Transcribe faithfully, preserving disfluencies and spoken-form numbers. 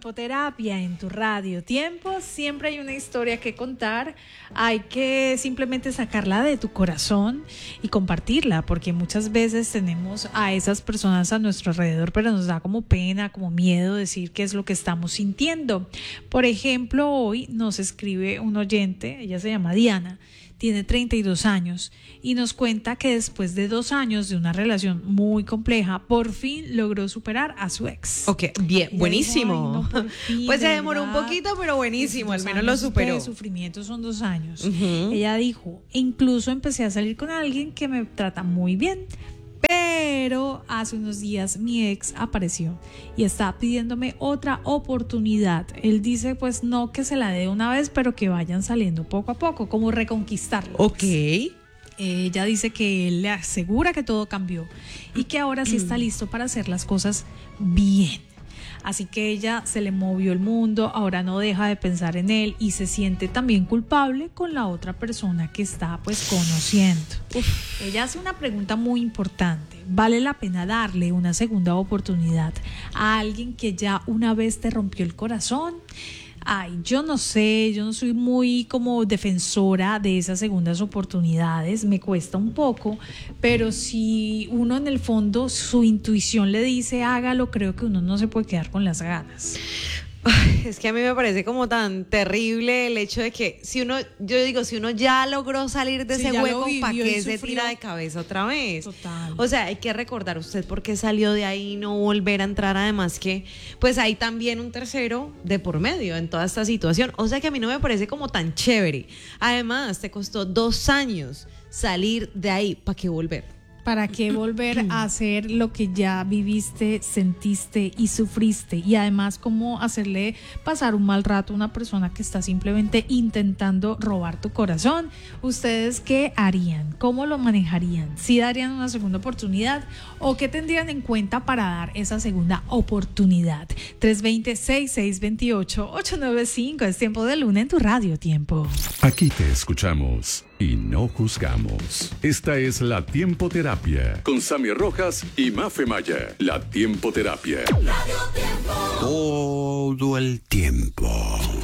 Tiempoterapia en tu radio. Tiempo, siempre hay una historia que contar. Hay que simplemente sacarla de tu corazón y compartirla, porque muchas veces tenemos a esas personas a nuestro alrededor, pero nos da como pena, como miedo decir qué es lo que estamos sintiendo. Por ejemplo, hoy nos escribe un oyente, ella se llama Diana, tiene treinta y dos años y nos cuenta que después de dos años de una relación muy compleja, por fin logró superar a su ex. Ok, bien, Ella buenísimo. dijo, "Ay, no, por fin, pues se de demoró un verdad, poquito, pero buenísimo, al dos menos lo años superó. de sufrimiento son dos años. Uh-huh. Ella dijo, incluso empecé a salir con alguien que me trata muy bien, pero hace unos días mi ex apareció y está pidiéndome otra oportunidad. Él dice pues no que se la dé una vez, pero que vayan saliendo poco a poco, como reconquistarlo. Ok. Ella dice que él le asegura que todo cambió y que ahora sí está listo para hacer las cosas bien. Así que ella se le movió el mundo, ahora no deja de pensar en él y se siente también culpable con la otra persona que está pues conociendo. Uf. Ella hace una pregunta muy importante. ¿Vale la pena darle una segunda oportunidad a alguien que ya una vez te rompió el corazón? Ay, yo no sé, yo no soy muy como defensora de esas segundas oportunidades, me cuesta un poco, pero si uno en el fondo su intuición le dice hágalo, creo que uno no se puede quedar con las ganas. Es que a mí me parece como tan terrible el hecho de que si uno, yo digo, si uno ya logró salir de Sí, ese ya hueco, ¿para qué se sufrió. tira de cabeza otra vez? Total. O sea, hay que recordar usted por qué salió de ahí y no volver a entrar, además que pues hay también un tercero de por medio en toda esta situación. O sea que a mí no me parece como tan chévere. Además, te costó dos años salir de ahí, ¿para qué volver? ¿Para qué volver a hacer lo que ya viviste, sentiste y sufriste? Y además, ¿cómo hacerle pasar un mal rato a una persona que está simplemente intentando robar tu corazón? ¿Ustedes qué harían? ¿Cómo lo manejarían? ¿Sí darían una segunda oportunidad? ¿O qué tendrían en cuenta para dar esa segunda oportunidad? tres dos cero, seis seis dos ocho, ocho nueve cinco. Es Tiempo de Luna en tu radio. Tiempo. Aquí te escuchamos y no juzgamos. Esta es la Tiempoterapia con Sammy Rojas y Mafe Maya. La Tiempoterapia. Todo el tiempo.